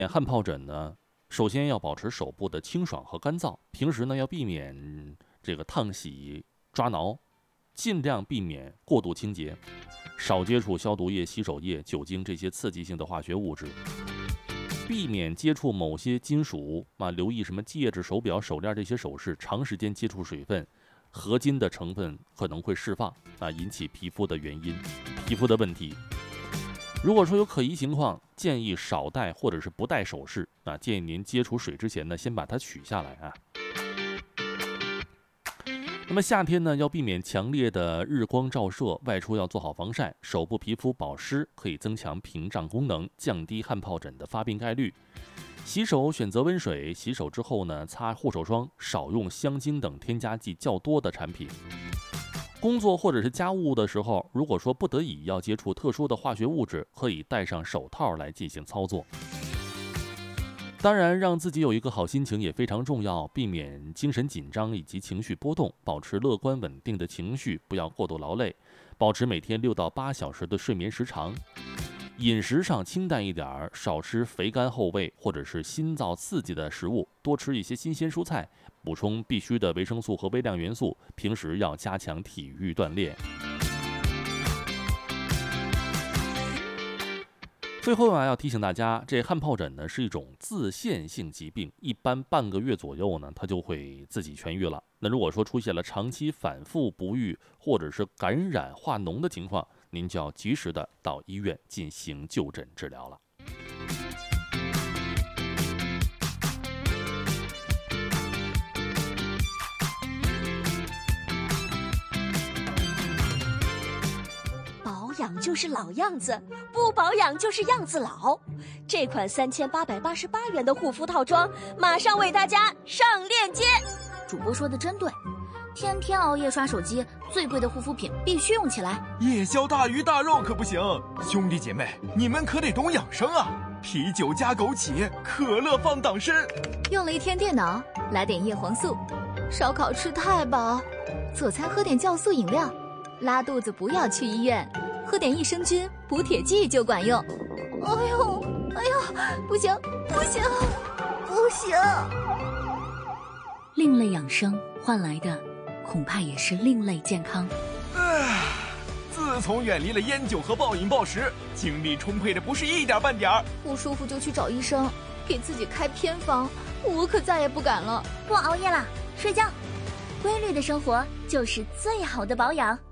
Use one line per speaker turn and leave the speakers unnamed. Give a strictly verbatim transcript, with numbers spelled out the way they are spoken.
汗疱疹呢，首先要保持手部的清爽和干燥，平时呢要避免这个烫洗、抓挠，尽量避免过度清洁，少接触消毒液、洗手液、酒精这些刺激性的化学物质，避免接触某些金属啊，留意什么戒指、手表、手链这些首饰，长时间接触水分，合金的成分可能会释放啊，引起皮肤的原因、皮肤的问题。如果说有可疑情况，建议少戴或者是不戴首饰啊。建议您接触水之前呢，先把它取下来啊。那么夏天呢，要避免强烈的日光照射，外出要做好防晒，手部皮肤保湿可以增强屏障功能，降低汗疱疹的发病概率。洗手选择温水，洗手之后呢，擦护手霜，少用香精等添加剂较多的产品。工作或者是家务的时候，如果说不得已要接触特殊的化学物质，可以戴上手套来进行操作。当然，让自己有一个好心情也非常重要，避免精神紧张以及情绪波动，保持乐观稳定的情绪，不要过度劳累，保持每天六到八小时的睡眠时长。饮食上清淡一点，少吃肥甘厚味或者是辛燥刺激的食物，多吃一些新鲜蔬菜，补充必需的维生素和微量元素。平时要加强体育锻炼。最后啊，要提醒大家，这汗疱疹呢是一种自限性疾病，一般半个月左右呢，它就会自己痊愈了。那如果说出现了长期反复不愈或者是感染化脓的情况，您就要及时的到医院进行就诊治疗了。
保养就是老样子，不保养就是样子老。这款三千八百八十八元的护肤套装，马上为大家上链接。
主播说的真对，天天熬夜刷手机，最贵的护肤品必须用起来。
夜宵大鱼大肉可不行，兄弟姐妹，你们可得懂养生啊！啤酒加枸杞，可乐放党参。
用了一天电脑，来点叶黄素。烧烤吃太饱，做餐喝点酵素饮料。拉肚子不要去医院，喝点益生菌补铁剂就管用。哎呦，哎呦，不行，不行，不行！另类养生换来的，恐怕也是另类健康。
唉，自从远离了烟酒和暴饮暴食，精力充沛的不是一点半点儿。
不舒服就去找医生，给自己开偏方，我可再也不敢了。
不熬夜了，睡觉。规律的生活就是最好的保养。